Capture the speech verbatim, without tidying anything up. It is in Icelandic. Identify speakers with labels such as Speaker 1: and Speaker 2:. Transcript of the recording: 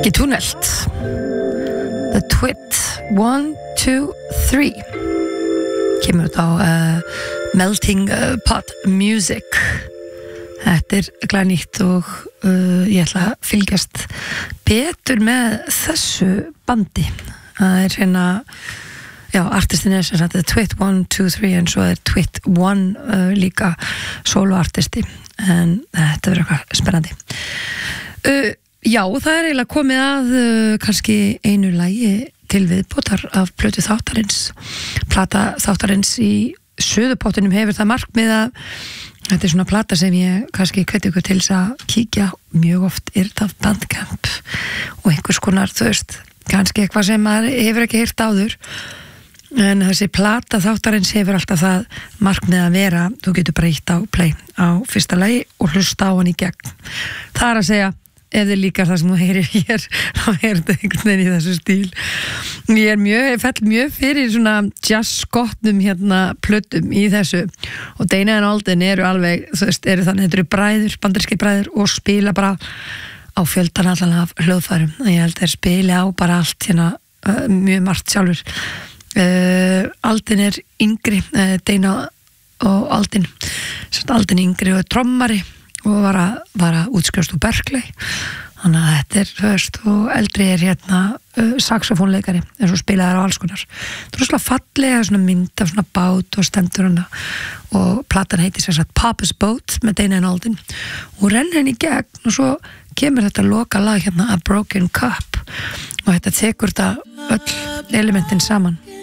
Speaker 1: ekki túnelt. The Twit, one, two, three kemur út á uh, Melting uh, Pot Music. Þetta er glænýtt og uh, ég ætla að fylgjast betur með þessu bandi. Það er hérna, já, artistin er sem sagt The Twit one, two, three en svo er Twit one uh, líka soloartisti, en þetta verður eitthvað spennandi. Uh, já, það er eiginlega komið að uh, kannski einu lagi til viðbótar af plötu þáttarins. Plata þáttarins í suðupottinum hefur það markmið að þetta er svona plata sem ég kannski hveti ykkur til þess að kíkja mjög oft er þetta Bandcamp og einhvers konar, þú veist, kannski eitthvað sem maður hefur ekki heyrt áður, en þessi plata þáttarins hefur alltaf það markmið að vera, þú getur bara ítt á play á fyrsta lagi og hlusta á hann í gegn. Það er að segja, ef þið líkar það sem þú heyrir hér, þá heyrir þetta einhvern veginn í þessu stíl. Ég er mjög, ég fell mjög fyrir svona jazz-skotnum hérna plötum í þessu, og Dana and Alden eru alveg, þú veist, eru þannig, þetta eru bræður, bandarískir bræður og spila bara á fjöldan allan af hljóðfærum. Ég held þeir spili á bara allt hérna, uh, mjög margt sjálfur. Uh, Alden er yngri, uh, Dana og Alden, svona Alden yngri og trommari og var að, var að útskrifast úr Berkeley, þannig að þetta er, þú veist, og eldri er hérna uh, saxofónleikari, en svo spilaði þær á alls konar. Það er svona fallega svona mynd af svona bát og stendur hana, og platan heitir sem sagt Papa's Boat með Dana and Alden, og rennir henni í gegn og svo kemur þetta loka lag hérna A Broken Cup, og þetta tekur þetta öll elementin saman.